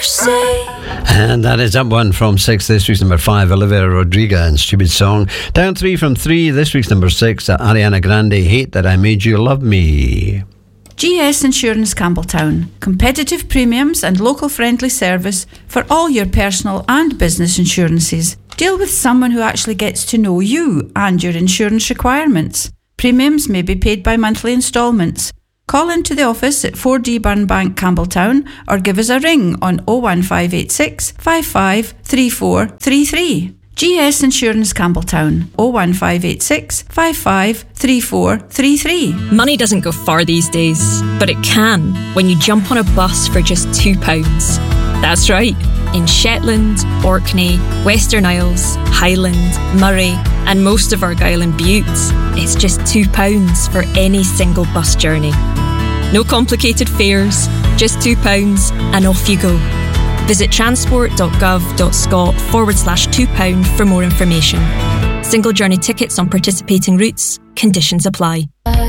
say. And that is up one from 6, this week's number 5, Olivia Rodrigo and Stupid Song. Down 3 from 3, this week's number 6, Ariana Grande, Hate That I Made You Love Me. GS Insurance Campbelltown. Competitive premiums and local friendly service for all your personal and business insurances. Deal with someone who actually gets to know you and your insurance requirements. Premiums may be paid by monthly instalments. Call into the office at 4D Burnbank, Campbelltown, or give us a ring on 01586 55 3433. GS Insurance Campbelltown, 01586 55 3433. Money doesn't go far these days, but it can when you jump on a bus for just £2. That's right. In Shetland, Orkney, Western Isles, Highland, Murray, and most of Argyll and Bute, it's just £2 for any single bus journey. No complicated fares, just £2 and off you go. Visit transport.gov.scot/£2 for more information. Single journey tickets on participating routes. Conditions apply.